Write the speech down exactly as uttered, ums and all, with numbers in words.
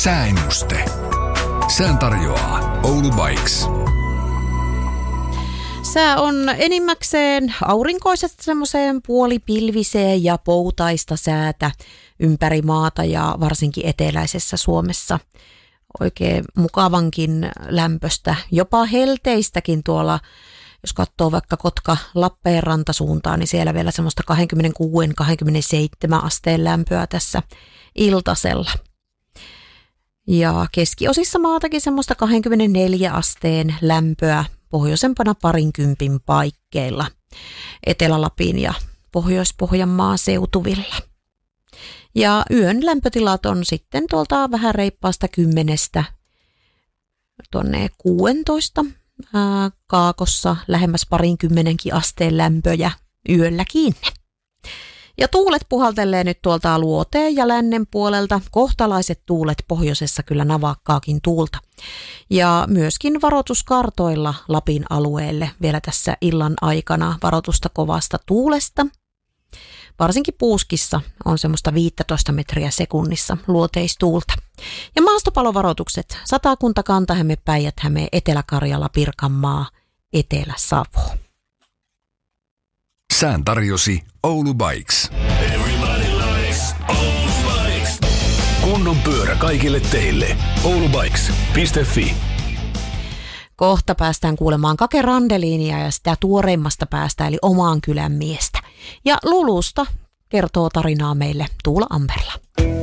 Sääennuste. Sään tarjoaa Oulu Bikes. Sää on enimmäkseen aurinkoisesta semmoiseen puolipilviseen ja poutaista säätä ympäri maata ja varsinkin eteläisessä Suomessa. Oikein mukavankin lämpöstä, jopa helteistäkin tuolla, jos katsoo vaikka Kotka-Lappeenranta suuntaan, niin siellä vielä semmoista kaksikymmentäkuusi kaksikymmentäseitsemän asteen lämpöä tässä iltasella. Ja keskiosissa maatakin semmoista kaksikymmentäneljä asteen lämpöä pohjoisempana parinkympin paikkeilla Etelä-Lapin ja Pohjois-Pohjanmaan seutuvilla. Ja yön lämpötilat on sitten tuolta vähän reippaasta kymmenestä tuonne kuusitoista ää, kaakossa lähemmäs parinkymmenenkin asteen lämpöjä yöllä kiinni. Ja tuulet puhaltelee nyt tuolta luoteen ja lännen puolelta. Kohtalaiset tuulet pohjoisessa kyllä navakkaakin tuulta. Ja myöskin varoituskartoilla Lapin alueelle vielä tässä illan aikana varoitusta kovasta tuulesta. Varsinkin Puuskissa on semmoista viisitoista metriä sekunnissa luoteistuulta. Ja maastopalovaroitukset Satakunta, Kanta-Häme, Päijät-Häme, Etelä-Karjala, Pirkanmaa, Etelä-Savo. Sään tarjosi Oulu Bikes. Kunnon pyörä kaikille teille. oulubikes piste fi. Kohta päästään kuulemaan Kake Randeliinia ja sitä tuoreimmasta päästä eli Omaan kylän miestä. Ja Lulusta kertoo tarinaa meille Tuula Amberla.